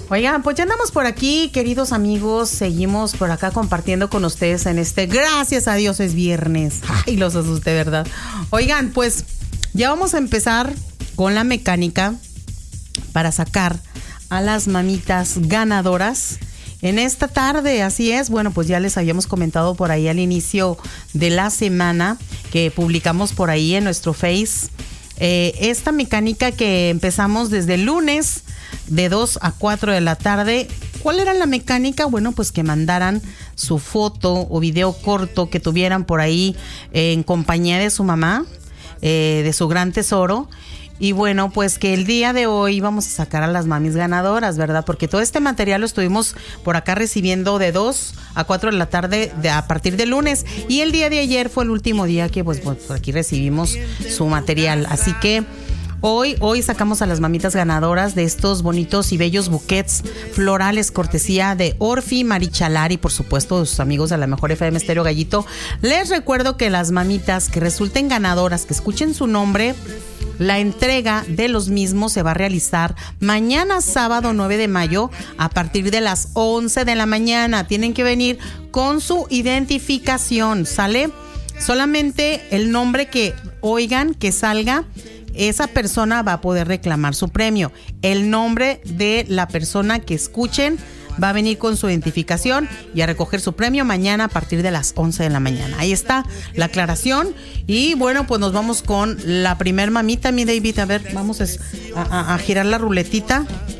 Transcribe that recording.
Oigan, pues ya andamos por aquí, queridos amigos. Seguimos por acá compartiendo con ustedes en este. Gracias a Dios es viernes. Ay, los asusté, ¿verdad? Oigan, pues ya vamos a empezar con la mecánica para sacar a las mamitas ganadoras en esta tarde. Así es. Bueno, pues ya les habíamos comentado por ahí al inicio de la semana que publicamos por ahí en nuestro Face. Esta mecánica que empezamos desde el lunes de 2 a 4 de la tarde. ¿Cuál era la mecánica? Bueno, pues que mandaran su foto o video corto que tuvieran por ahí en compañía de su mamá, de su gran tesoro. Y bueno, pues que el día de hoy vamos a sacar a las mamis ganadoras, ¿verdad? Porque todo este material lo estuvimos por acá recibiendo de 2 a 4 de la tarde a partir del lunes. Y el día de ayer fue el último día que pues por aquí recibimos su material. Así que Hoy sacamos a las mamitas ganadoras de estos bonitos y bellos buquets florales cortesía de Orfi Marichalar y por supuesto de sus amigos de la Mejor FM Estéreo Gallito. Les recuerdo que las mamitas que resulten ganadoras, que escuchen su nombre, la entrega de los mismos se va a realizar mañana sábado 9 de mayo a partir de las 11 de la mañana. Tienen que venir con su identificación, ¿sale? Solamente el nombre que oigan, que salga, esa persona va a poder reclamar su premio. El nombre de la persona que escuchen va a venir con su identificación y a recoger su premio mañana a partir de las 11 de la mañana. Ahí está la aclaración. Y bueno, pues nos vamos con la primer mamita, mi David. A ver, vamos a girar la ruletita.